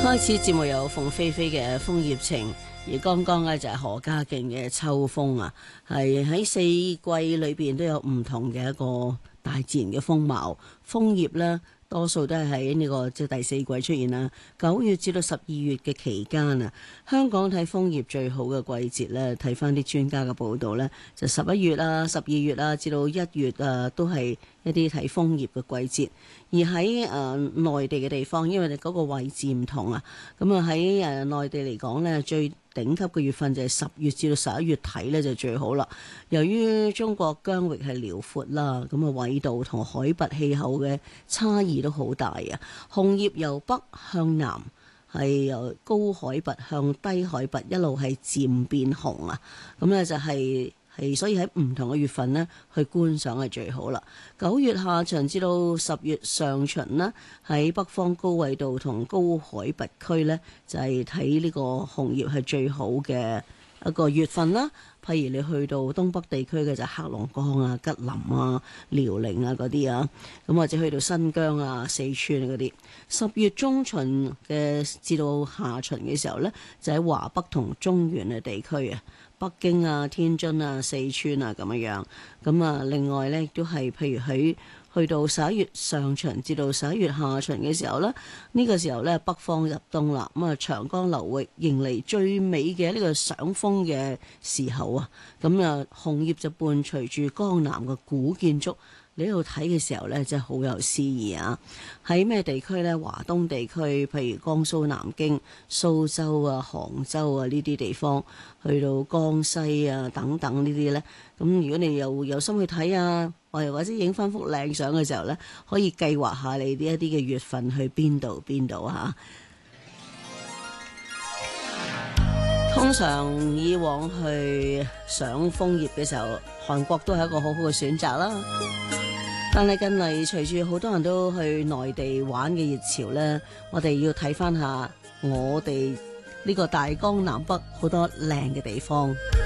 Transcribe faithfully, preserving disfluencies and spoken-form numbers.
開始節目有鳳飛飛嘅《楓葉情》，而剛剛咧就係何家勁嘅《秋風》啊，係喺四季裏邊都有唔同嘅一個大自然嘅風貌。楓葉咧多數都係喺呢個即係第四季出現啦，九月至到十二月嘅期間啊，香港睇楓葉最好嘅季節咧，睇翻啲專家嘅報道咧，就十一月啊、十二月啊至到一月啊，都係一啲睇楓葉嘅季節。而喺誒內地嘅地方，因為你嗰個位置唔同啊，咁啊喺誒內地嚟講呢，最頂級嘅月份就係十月至到十一月睇呢就最好啦。由於中國疆域係遼闊啦，咁啊緯度同海拔氣候嘅差異都好大啊。紅葉由北向南係由高海拔向低海拔一路係漸變紅啊，咁呢就係、是。係，所以喺唔同嘅月份呢，去觀賞係最好啦。九月下旬至到十月上旬呢，喺北方高緯度同高海拔區呢，就係睇呢個紅葉係最好嘅一個月份啦。譬如你去到東北地區嘅就黑龍江啊、吉林啊、遼寧啊嗰啲啊，咁或者去到新疆啊、四川嗰啲。十月中旬嘅至到下旬嘅時候呢，就喺華北同中原嘅地區啊。北京啊、天津啊、四川啊咁樣樣，咁啊另外呢，亦都係譬如喺去到十一月上旬至到十一月下旬嘅時候呢，呢、呢個時候呢，北方入冬啦，咁啊長江流域迎嚟最美嘅呢個賞楓嘅時候啊，咁啊紅葉就伴隨住江南嘅古建築。你喺度睇嘅時候呢，真係好有詩意啊！喺咩地區呢？華東地區，譬如江蘇南京、蘇州啊、杭州啊呢啲地方，去到江西啊等等呢啲呢。咁如果你又有心去睇啊，或或者影翻幅靚相嘅時候呢，可以計劃下你呢一啲嘅月份去邊度邊度嚇。通常以往去賞楓葉嘅時候，韓國都係一個好好嘅選擇啦。但係近嚟隨住好多人都去內地玩嘅熱潮呢，我哋要睇翻下我哋呢個大江南北好多靚嘅地方。